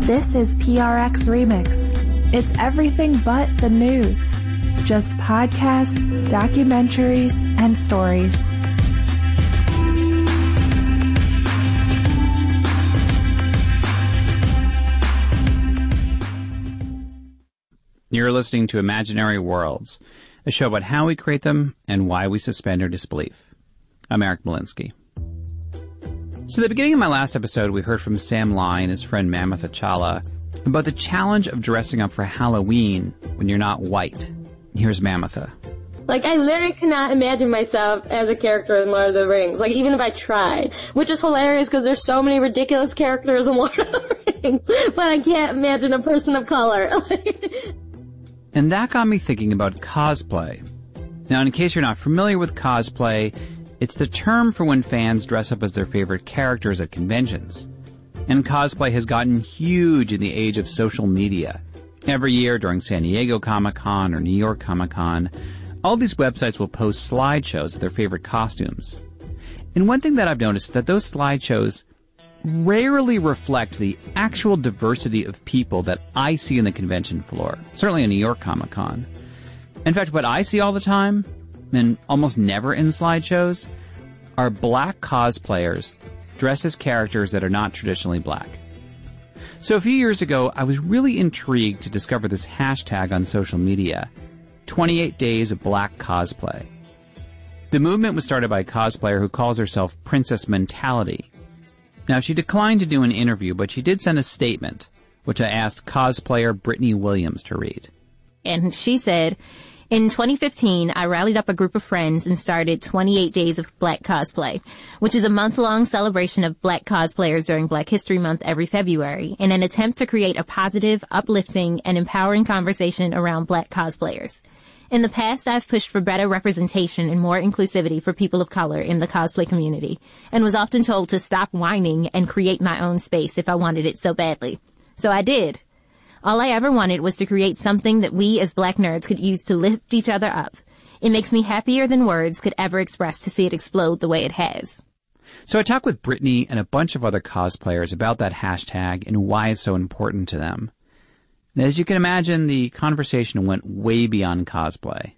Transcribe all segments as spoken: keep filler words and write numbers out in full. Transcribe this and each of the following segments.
This is P R X Remix. It's everything but the news. Just podcasts, documentaries, and stories. You're listening to Imaginary Worlds, a show about how we create them and why we suspend our disbelief. I'm Eric Malinsky. So at the beginning of my last episode, we heard from Sam Lai and his friend Mammoth Achala about the challenge of dressing up for Halloween when you're not white. Here's Mammoth. Like, I literally cannot imagine myself as a character in Lord of the Rings, like, even if I tried, which is hilarious because there's so many ridiculous characters in Lord of the Rings, but I can't imagine a person of color. And that got me thinking about cosplay. Now, in case you're not familiar with cosplay, it's the term for when fans dress up as their favorite characters at conventions. And cosplay has gotten huge in the age of social media. Every year during San Diego Comic-Con or New York Comic-Con, all these websites will post slideshows of their favorite costumes. And one thing that I've noticed is that those slideshows rarely reflect the actual diversity of people that I see in the convention floor, certainly in New York Comic-Con. In fact, what I see all the time, and almost never in slideshows, are black cosplayers dressed as characters that are not traditionally black. So a few years ago, I was really intrigued to discover this hashtag on social media, twenty-eight days of Black Cosplay. The movement was started by a cosplayer who calls herself Princess Mentality. Now, she declined to do an interview, but she did send a statement, which I asked cosplayer Brittany Williams to read. And she said, in twenty fifteen, I rallied up a group of friends and started twenty-eight Days of Black Cosplay, which is a month-long celebration of black cosplayers during Black History Month every February, in an attempt to create a positive, uplifting, and empowering conversation around black cosplayers. In the past, I've pushed for better representation and more inclusivity for people of color in the cosplay community, and was often told to stop whining and create my own space if I wanted it so badly. So I did. All I ever wanted was to create something that we as black nerds could use to lift each other up. It makes me happier than words could ever express to see it explode the way it has. So I talked with Brittany and a bunch of other cosplayers about that hashtag and why it's so important to them. As you can imagine, the conversation went way beyond cosplay.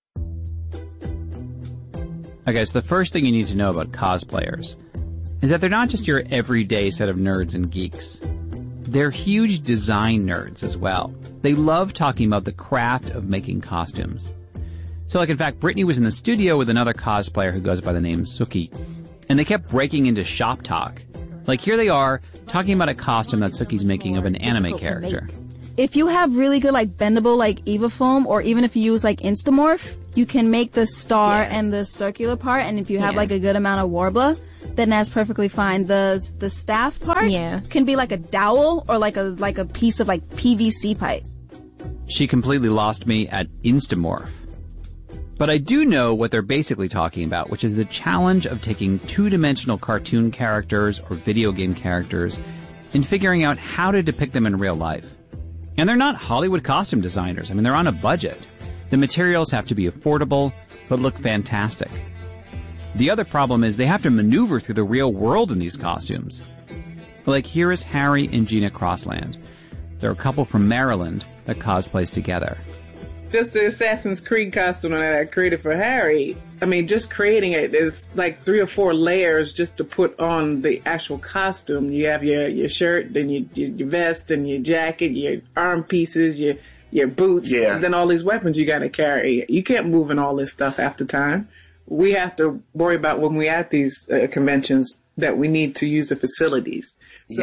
Okay, so the first thing you need to know about cosplayers is that they're not just your everyday set of nerds and geeks. They're huge design nerds as well. They love talking about the craft of making costumes. So like, in fact, Brittany was in the studio with another cosplayer who goes by the name Suki, and they kept breaking into shop talk. Like, here they are, talking about a costume that Suki's making of an anime character. If you have really good, like, bendable, like, Eva foam, or even if you use, like, Instamorph, you can make the star yeah. and the circular part, and if you have, yeah. like, a good amount of Warbler, then that's perfectly fine. The the staff part yeah. can be, like, a dowel or, like, a like a piece of, like, P V C pipe. She completely lost me at Instamorph. But I do know what they're basically talking about, which is the challenge of taking two-dimensional cartoon characters or video game characters and figuring out how to depict them in real life. And they're not Hollywood costume designers. I mean, they're on a budget. The materials have to be affordable, but look fantastic. The other problem is they have to maneuver through the real world in these costumes. Like, here is Harry and Gina Crossland. They're a couple from Maryland that cosplays together. Just the Assassin's Creed costume that I created for Harry, I mean, just creating it is like three or four layers just to put on the actual costume. You have your, your shirt, then your, your, your vest, and your jacket, your arm pieces, your, your boots, yeah. and then all these weapons you gotta carry. You can't move in all this stuff half the time. We have to worry about when we're at these uh, conventions that we need to use the facilities. So,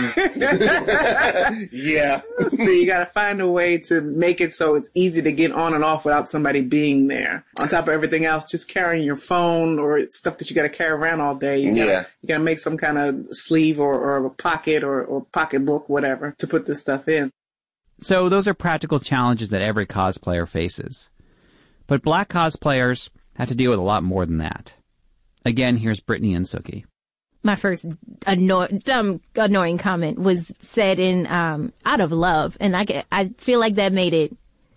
yeah. yeah. So you gotta find a way to make it so it's easy to get on and off without somebody being there. On top of everything else, just carrying your phone or stuff that you gotta carry around all day. You gotta, yeah. you gotta make some kind of sleeve or, or a pocket or, or pocketbook, whatever, to put this stuff in. So those are practical challenges that every cosplayer faces. But black cosplayers have to deal with a lot more than that. Again, here's Brittany and Suki. My first anno- dumb, annoying comment was said in um out of love, and I, I feel like that made it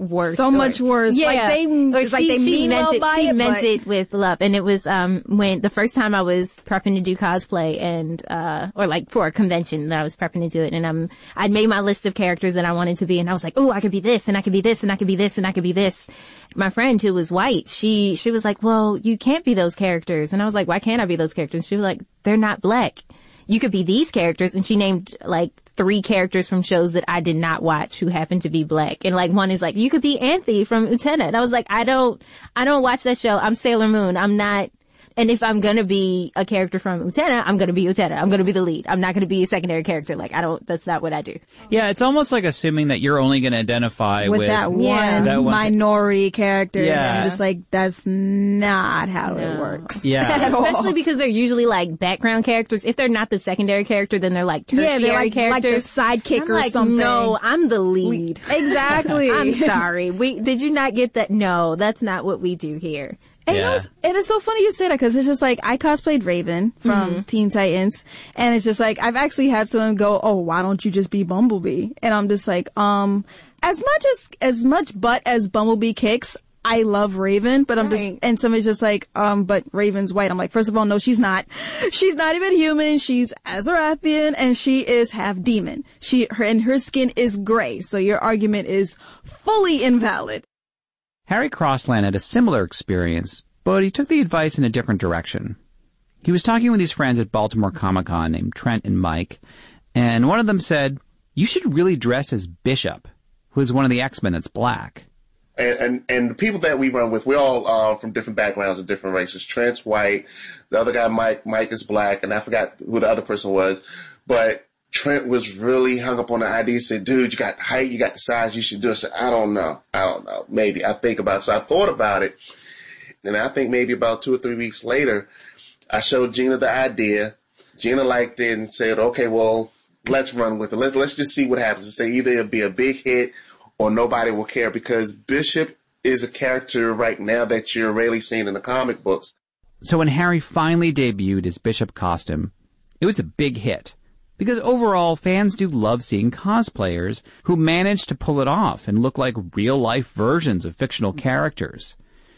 worse. So or, much worse. Yeah. Like they, or it's she, like they she mean meant well it, by she it, meant but... it with love. And it was, um, when the first time I was prepping to do cosplay and, uh, or like for a convention that I was prepping to do it. And um, I'd made my list of characters that I wanted to be. And I was like, oh, I could be this and I could be this and I could be this and I could be this. My friend who was white, she, she was like, well, you can't be those characters. And I was like, why can't I be those characters? She was like, they're not black. You could be these characters. And she named like three characters from shows that I did not watch who happened to be black. And like one is like, you could be Anthe from Utena. And I was like, I don't, I don't watch that show. I'm Sailor Moon. I'm not. And if I'm gonna be a character from Utena, I'm gonna be Utena. I'm gonna be the lead. I'm not gonna be a secondary character. Like, I don't, that's not what I do. Yeah, it's almost like assuming that you're only going to identify with, with that one, Yeah. that one minority character. Yeah. And I'm just like, that's not how it No. works. Yeah. at all. Especially because they're usually like background characters. If they're not the secondary character, then they're like tertiary Yeah, they're like, like the characters. sidekick I'm or like, something. no, I'm the lead. Exactly. I'm sorry. We, did you not get that? No, that's not what we do here. And, Yeah. you know, it's, and it's so funny you say that because it's just like I cosplayed Raven from Mm-hmm. Teen Titans, and it's just like I've actually had someone go, "Oh, why don't you just be Bumblebee?" And I'm just like, um, as much as as much butt as Bumblebee kicks, I love Raven, but I'm Right. just and somebody's just like, um, but Raven's white. I'm like, first of all, no, she's not. She's not even human. She's Azarathian, and she is half demon. She her and her skin is gray. So your argument is fully invalid. Harry Crossland had a similar experience, but he took the advice in a different direction. He was talking with his friends at Baltimore Comic-Con named Trent and Mike, and one of them said, you should really dress as Bishop, who is one of the X-Men that's black. And, and and the people that we run with, we're all uh, from different backgrounds and different races. Trent's white, the other guy, Mike, Mike is black, and I forgot who the other person was, but Trent was really hung up on the idea. He said, dude, you got the height, you got the size, you should do it. I said, I don't know. I don't know. Maybe. I think about it. So I thought about it. And I think maybe about two or three weeks later, I showed Gina the idea. Gina liked it and said, okay, well, let's run with it. Let's, let's just see what happens. And say either it'll be a big hit or nobody will care, because Bishop is a character right now that you're rarely seeing in the comic books. So when Harry finally debuted his Bishop costume, it was a big hit. Because overall, fans do love seeing cosplayers who manage to pull it off and look like real-life versions of fictional characters.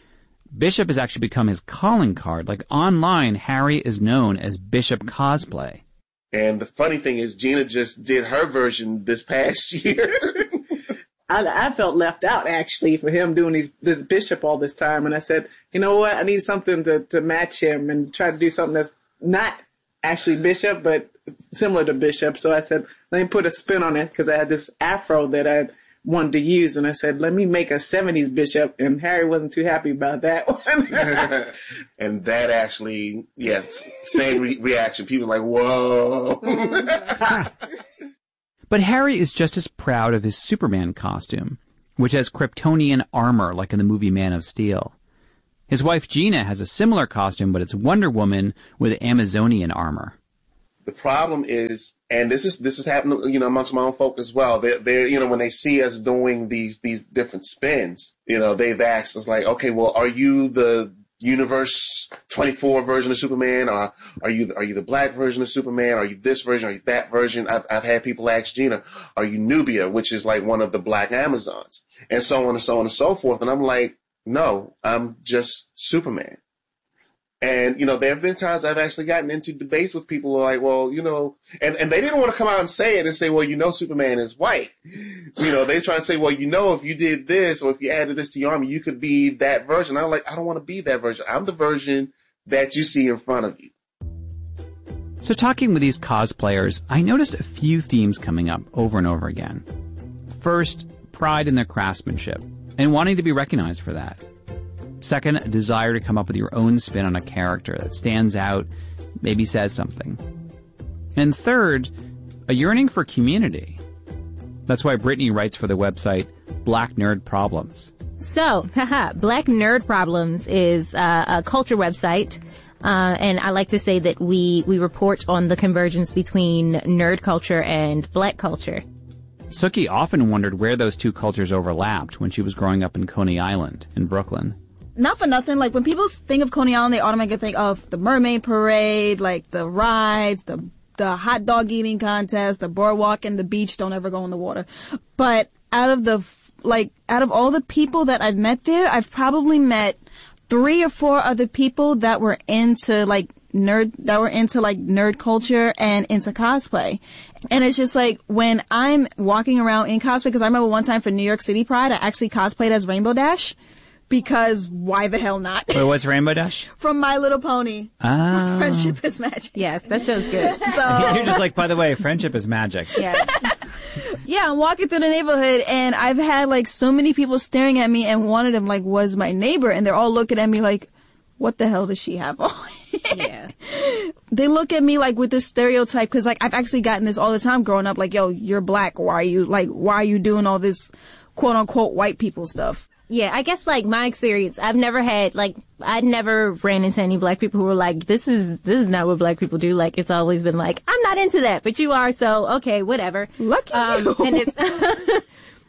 Bishop has actually become his calling card. Like online, Harry is known as Bishop Cosplay. And the funny thing is, Gina just did her version this past year. I, I felt left out, actually, for him doing these, this Bishop all this time. And I said, you know what? I need something to, to match him and try to do something that's not actually Bishop, but similar to Bishop. So I said, let me put a spin on it, because I had this afro that I wanted to use. And I said, let me make a seventies Bishop. And Harry wasn't too happy about that one. And that actually, yes, same re- reaction. People like, whoa. But Harry is just as proud of his Superman costume, which has Kryptonian armor like in the movie Man of Steel. His wife Gina has a similar costume, but it's Wonder Woman with Amazonian armor. The problem is, and this is this is happening, you know, amongst my own folk as well. They're, they're, you know, when they see us doing these these different spins, you know, they've asked us like, okay, well, are you the Universe twenty-four version of Superman, or are you are you the black version of Superman? Are you this version? Are you that version? I've I've had people ask Gina, are you Nubia, which is like one of the black Amazons, and so on and so on and so forth. And I'm like, no, I'm just Superman. And, you know, there have been times I've actually gotten into debates with people who are like, well, you know, and, and they didn't want to come out and say it and say, well, you know, Superman is white. You know, they try to say, well, you know, if you did this or if you added this to your army, you could be that version. I'm like, I don't want to be that version. I'm the version that you see in front of you. So talking with these cosplayers, I noticed a few themes coming up over and over again. First, pride in their craftsmanship and wanting to be recognized for that. Second, a desire to come up with your own spin on a character that stands out, maybe says something. And third, a yearning for community. That's why Brittany writes for the website Black Nerd Problems. So, haha, Black Nerd Problems is uh, a culture website. Uh, and I like to say that we, we report on the convergence between nerd culture and black culture. Sookie often wondered where those two cultures overlapped when she was growing up in Coney Island in Brooklyn. Not for nothing, like when people think of Coney Island, they automatically think of the mermaid parade, like the rides, the the hot dog eating contest, the boardwalk and the beach. Don't ever go in the water. But out of the like, out of all the people that I've met there, I've probably met three or four other people that were into, like, nerd, that were into, like, nerd culture and into cosplay. And it's just like, when I'm walking around in cosplay, because I remember one time for New York City Pride, I actually cosplayed as Rainbow Dash. Because why the hell not? Wait, what's Rainbow Dash? From My Little Pony. Oh. Friendship is Magic. Yes, that show's good. So, You're just like, by the way, friendship is magic. Yeah. yeah, I'm walking through the neighborhood and I've had like so many people staring at me, and one of them like was my neighbor, and they're all looking at me like, what the hell does she have on? Yeah. They look at me like with this stereotype, because like I've actually gotten this all the time growing up, like, yo, you're black. Why are you like, why are you doing all this quote unquote white people stuff? Yeah, I guess, like, my experience, I've never had, like, I'd never ran into any black people who were like, this is, this is not what black people do. Like, it's always been like, I'm not into that, but you are, so, okay, whatever. Lucky um, you. And it's,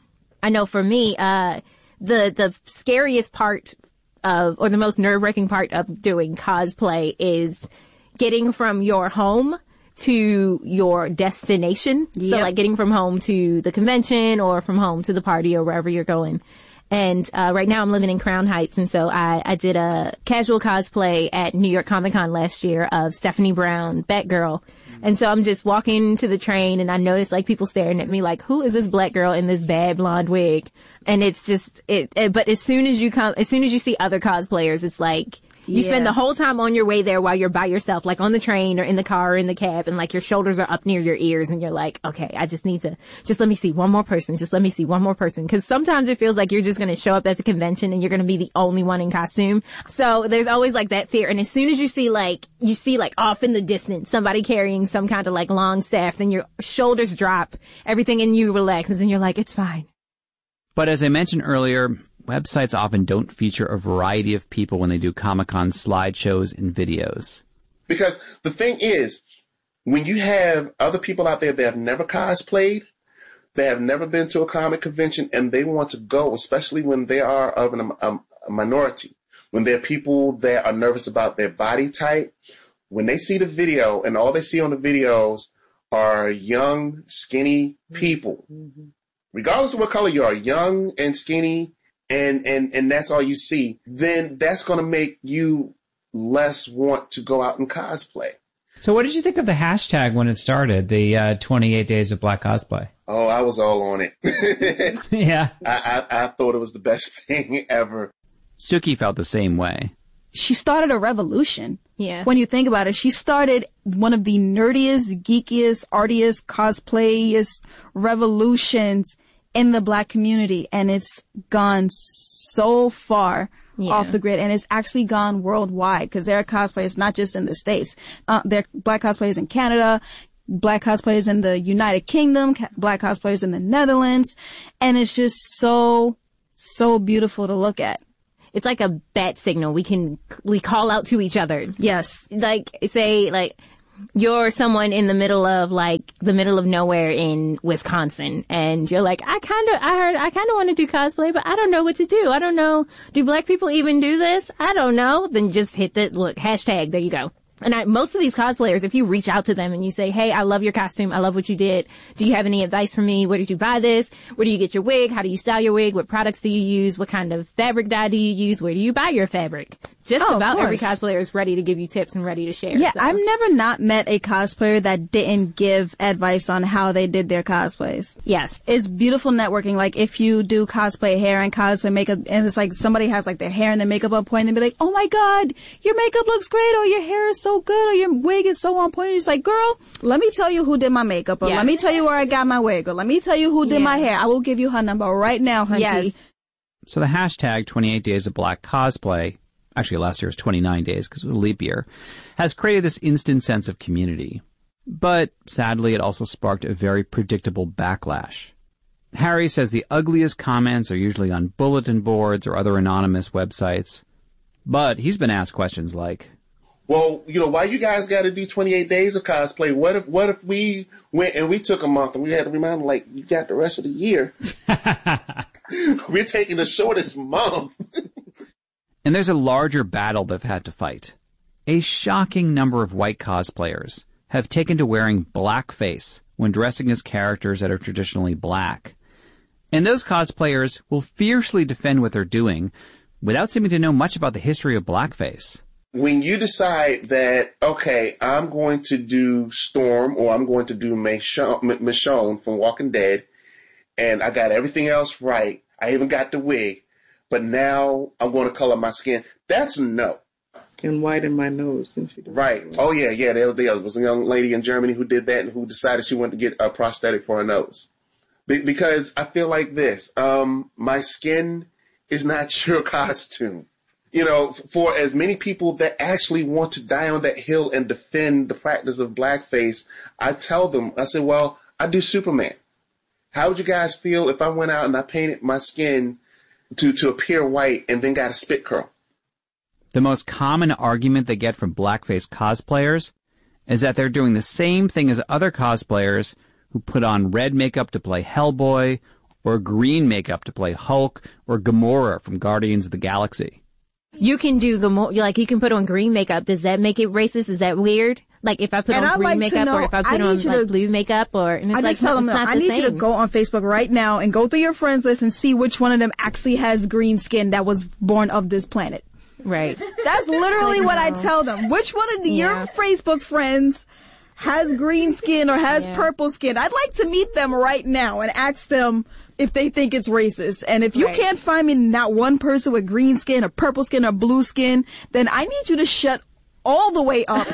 I know for me, uh, the, the scariest part of, or the most nerve-wracking part of doing cosplay is getting from your home to your destination. Yep. So, like, getting from home to the convention or from home to the party or wherever you're going. And uh right now I'm living in Crown Heights, and so I, I did a casual cosplay at New York Comic Con last year of Stephanie Brown, Batgirl. And so I'm just walking to the train, and I noticed like people staring at me like, who is this black girl in this bad blonde wig? And it's just, it, it but as soon as you come, as soon as you see other cosplayers, it's like, you yeah. spend the whole time on your way there while you're by yourself, like on the train or in the car or in the cab, and like your shoulders are up near your ears, and you're like, okay, I just need to, just let me see one more person, just let me see one more person. Cause sometimes it feels like you're just gonna show up at the convention and you're gonna be the only one in costume. So there's always like that fear. And as soon as you see like, you see like off in the distance somebody carrying some kind of like long staff, then your shoulders drop, everything in you relaxes, and you're like, it's fine. But as I mentioned earlier, websites often don't feature a variety of people when they do Comic-Con slideshows and videos. Because the thing is, when you have other people out there that have never cosplayed, they have never been to a comic convention, and they want to go, especially when they are of an, a, a minority, when they're people that are nervous about their body type, when they see the video and all they see on the videos are young, skinny people, mm-hmm. regardless of what color you are, young and skinny, and, and, and that's all you see, then that's going to make you less want to go out and cosplay. So what did you think of the hashtag when it started, the uh, twenty-eight Days of Black Cosplay? Oh, I was all on it. Yeah. I, I, I thought it was the best thing ever. Suki felt the same way. She started a revolution. Yeah. When you think about it, she started one of the nerdiest, geekiest, artiest, cosplayest revolutions in the black community, and it's gone so far yeah. off the grid, and it's actually gone worldwide, because there are cosplayers not just in the States. Uh, there are black cosplayers in Canada, black cosplayers in the United Kingdom, ca- black cosplayers in the Netherlands, and it's just so, so beautiful to look at. It's like a bat signal. We can, we call out to each other. Yes. Like, say, like, you're someone in the middle of like the middle of nowhere in Wisconsin, and you're like, I kind of, I heard, I kind of want to do cosplay, but I don't know what to do. I don't know. Do black people even do this? I don't know. Then just hit the look hashtag. There you go. And I, most of these cosplayers, if you reach out to them and you say, hey, I love your costume. I love what you did. Do you have any advice for me? Where did you buy this? Where do you get your wig? How do you style your wig? What products do you use? What kind of fabric dye do you use? Where do you buy your fabric? Just oh, about every cosplayer is ready to give you tips and ready to share. Yeah, so. I've never not met a cosplayer that didn't give advice on how they did their cosplays. Yes. It's beautiful networking. Like, if you do cosplay hair and cosplay makeup, and it's like somebody has like their hair and their makeup on point, and they be like, oh my god, your makeup looks great, or your hair is so good, or your wig is so on point. And it's like, girl, let me tell you who did my makeup, or yes. let me tell you where I got my wig, or let me tell you who did yeah. my hair. I will give you her number right now, hunty. Yes. So the hashtag twenty-eight Days of Black Cosplay, actually last year was twenty-nine days because it was a leap year, has created this instant sense of community. But sadly, it also sparked a very predictable backlash. Harry says the ugliest comments are usually on bulletin boards or other anonymous websites. But he's been asked questions like, well, you know, why you guys got to do twenty-eight days of cosplay? What if, what if we went and we took a month and we had to remind them, like, you got the rest of the year. We're taking the shortest month. And there's a larger battle they've had to fight. A shocking number of white cosplayers have taken to wearing blackface when dressing as characters that are traditionally black. And those cosplayers will fiercely defend what they're doing without seeming to know much about the history of blackface. When you decide that, okay, I'm going to do Storm or I'm going to do Michonne, Michonne from Walking Dead, and I got everything else right, I even got the wig, but now I'm going to color my skin, that's a no. And whiten my nose. Didn't she do right. that? Oh, yeah, yeah. There, there was a young lady in Germany who did that and who decided she wanted to get a prosthetic for her nose. Be- because I feel like this. Um, my skin is not your costume. You know, for as many people that actually want to die on that hill and defend the practice of blackface, I tell them, I say, well, I do Superman. How would you guys feel if I went out and I painted my skin to, to appear white and then got a spit curl? The most common argument they get from blackface cosplayers is that they're doing the same thing as other cosplayers who put on red makeup to play Hellboy or green makeup to play Hulk or Gamora from Guardians of the Galaxy. You can do Gamora, like you can put on green makeup. Does that make it racist? Is that weird? Like if I put And on I'd green like to makeup know- or if I I put need on you like to- blue makeup or, and it's I like, just tell no, them, it's no, not I the need you to same. go on Facebook right now and go through your friends list and see which one of them actually has green skin that was born of this planet. Right. That's literally what I tell them. Which one of the, Yeah. your Facebook friends has green skin or has Yeah. purple skin? I'd like to meet them right now and ask them if they think it's racist. And if you Right. can't find me not one person with green skin or purple skin or blue skin, then I need you to shut all the way up.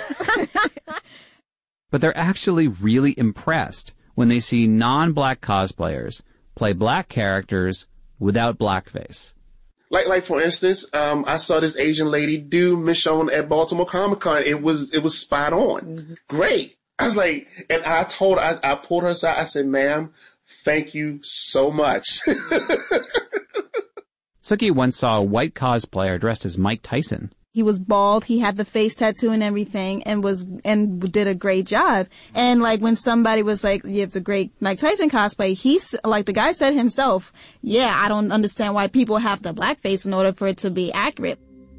But they're actually really impressed when they see non-black cosplayers play black characters without blackface. Like, like for instance, um, I saw this Asian lady do Michonne at Baltimore Comic Con. It was, it was spot on. Mm-hmm. Great. I was like, and I told her, I, I pulled her aside. I said, ma'am, thank you so much. Suki once saw a white cosplayer dressed as Mike Tyson. He was bald. He had the face tattoo and everything, and was and did a great job. And like when somebody was like, "You have the great Mike Tyson cosplay," he's like the guy said himself, "Yeah, I don't understand why people have the blackface in order for it to be accurate."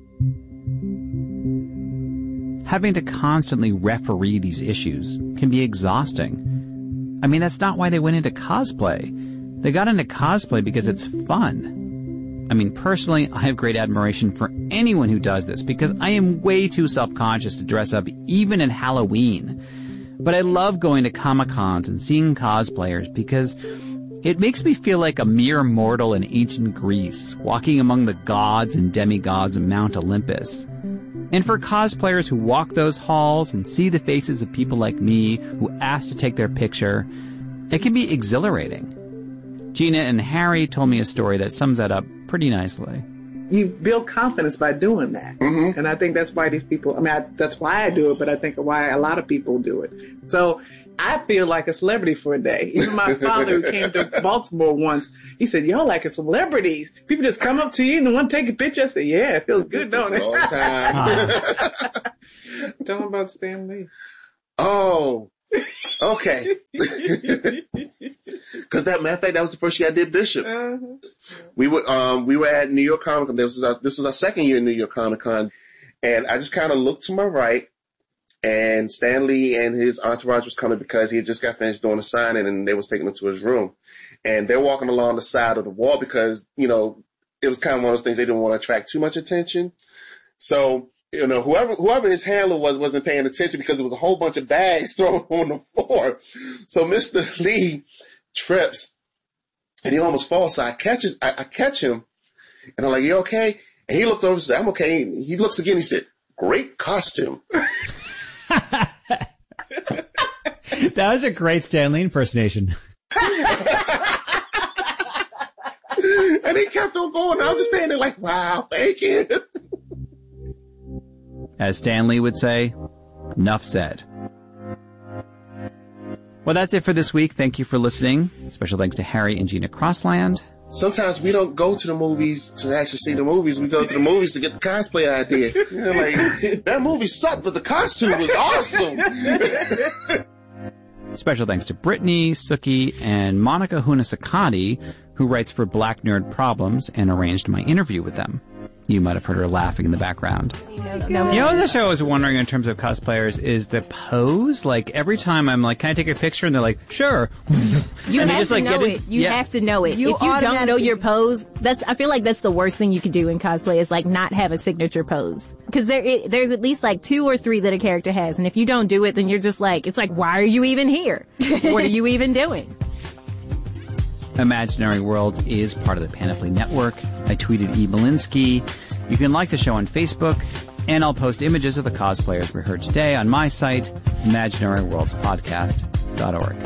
Having to constantly referee these issues can be exhausting. I mean, that's not why they went into cosplay. They got into cosplay because it's fun. I mean, personally, I have great admiration for anyone who does this because I am way too self-conscious to dress up even at Halloween. But I love going to Comic-Cons and seeing cosplayers because it makes me feel like a mere mortal in ancient Greece, walking among the gods and demigods of Mount Olympus. And for cosplayers who walk those halls and see the faces of people like me who ask to take their picture, it can be exhilarating. Gina and Harry told me a story that sums that up pretty nicely. You build confidence by doing that. Mm-hmm. And I think that's why these people, I mean, I, that's why I do it, but I think why a lot of people do it. So I feel like a celebrity for a day. Even my father who came to Baltimore once, he said, y'all like a celebrities. People just come up to you and want to take a picture. I said, yeah, it feels good, don't it? All the time. Tell them about Stan Lee. Oh, okay. Because that matter of fact, that was the first year I did Bishop. Uh-huh. We were um we were at New York Comic Con. This was our, this was our second year in New York Comic Con, and I just kind of looked to my right, and Stan Lee and his entourage was coming because he had just got finished doing a signing, and they was taking him to his room, and they're walking along the side of the wall because you know it was kind of one of those things they didn't want to attract too much attention, so. You know, whoever whoever his handler was wasn't paying attention because there was a whole bunch of bags thrown on the floor. So Mister Lee trips and he almost falls. So I catch his, I, I catch him and I'm like, "You okay?" And he looked over and said, "I'm okay." And he looks again. He said, "Great costume." That was a great Stan Lee impersonation. And he kept on going. I was just standing there like, "Wow, thank you." As Stan Lee would say, enough said. Well, that's it for this week. Thank you for listening. Special thanks to Harry and Gina Crossland. Sometimes we don't go to the movies to actually see the movies. We go to the movies to get the cosplay idea. You know, like, that movie sucked, but the costume was awesome. Special thanks to Brittany, Suki, and Monica Hunasakati, who writes for Black Nerd Problems and arranged my interview with them. You might have heard her laughing in the background. No, You know, the show I was wondering in terms of cosplayers is the pose. Like, every time I'm like, can I take a picture? And they're like, sure. You and have just, to like, know get it. in- You yeah. have to know it. You if you don't know automatically- your pose, that's, I feel like that's the worst thing you could do in cosplay is like not have a signature pose. Cause there, it, there's at least like two or three that a character has. And if you don't do it, then you're just like, it's like, why are you even here? What are you even doing? Imaginary Worlds is part of the Panoply Network. I tweeted E. Belinsky. You can like the show on Facebook, and I'll post images of the cosplayers we heard today on my site, imaginary worlds podcast dot org.